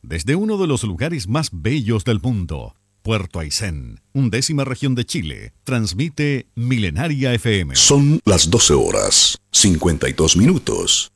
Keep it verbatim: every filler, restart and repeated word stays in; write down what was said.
Desde uno de los lugares más bellos del mundo, Puerto Aysén, undécima región de Chile, transmite Milenaria F M. Son las doce horas, cincuenta y dos minutos.